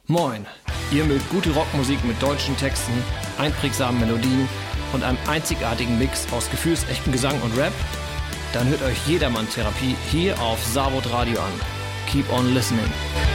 Moin, ihr mögt gute Rockmusik mit deutschen Texten, einprägsamen Melodien und einem einzigartigen Mix aus gefühlsechtem Gesang und Rap? Dann hört euch Jedermann Therapie hier auf Savod Radio an. Keep on listening.